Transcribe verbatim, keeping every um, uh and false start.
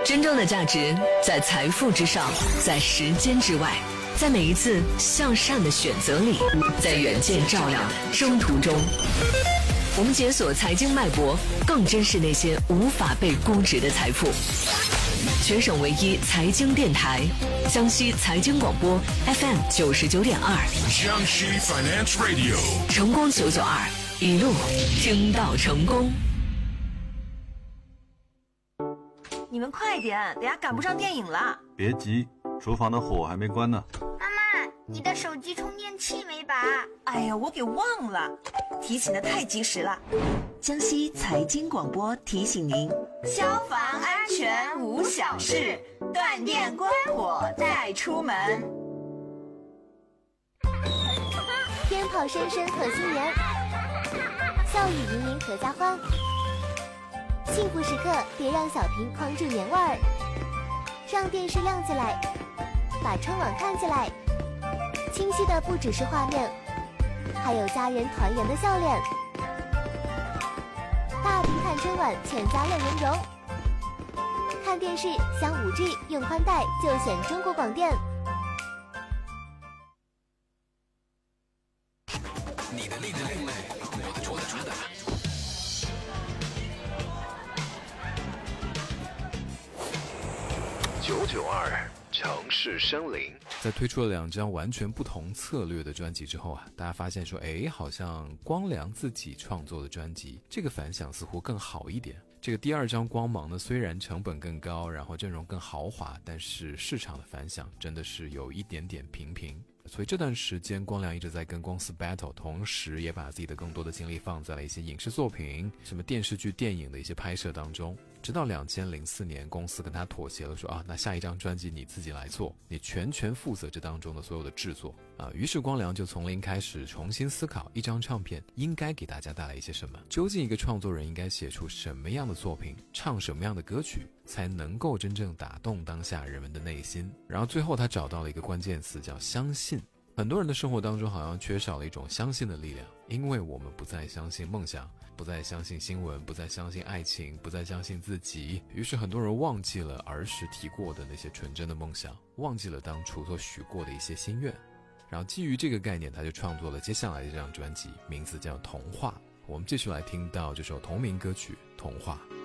真正的价值在财富之上，在时间之外，在每一次向善的选择里，在远见照亮的征途中。我们解锁财经脉搏，更珍视那些无法被估值的财富。全省唯一财经电台，江西财经广播 F M 九十九点二， 江西 Finance Radio， 成功九九二，一路听到成功。 你们快点，等下赶不上电影了。 别急，厨房的火还没关呢。 妈妈，你的手机充电器没拔？ 哎呀，我给忘了，提醒的太及时了。 江西财经广播提醒您： 消防安全无小事，断电关火再出门。 鞭炮声声贺新年，笑语盈盈阖家欢。幸福时刻，别让小屏框住年味儿。让电视亮起来，把春晚看起来。清晰的不只是画面，还有家人团圆的笑脸。大屏看春晚，全家乐融融。看电视享 五 G， 用宽带就选中国广电。 你的另类，我的主打主打。九九二城市生灵。 在推出了两张完全不同策略的专辑之后啊，大家发现说，哎，好像光良自己创作的专辑，这个反响似乎更好一点。这个第二张光芒呢，虽然成本更高，然后阵容更豪华，但是市场的反响真的是有一点点平平。所以这段时间光良一直在跟公司 battle， 同时也把自己的更多的精力放在了一些影视作品，什么电视剧、电影的一些拍摄当中。直到两千零四年，公司跟他妥协了，说啊，那下一张专辑你自己来做，你全权负责这当中的所有的制作啊。于是光良就从零开始重新思考一张唱片应该给大家带来一些什么，究竟一个创作人应该写出什么样的作品，唱什么样的歌曲，才能够真正打动当下人们的内心。然后最后他找到了一个关键词，叫相信。很多人的生活当中好像缺少了一种相信的力量，因为我们不再相信梦想，不再相信新闻，不再相信爱情，不再相信自己，于是很多人忘记了儿时提过的那些纯真的梦想，忘记了当初所许过的一些心愿。然后基于这个概念，他就创作了接下来的这张专辑，名字叫童话。我们继续来听到这首同名歌曲《童话》。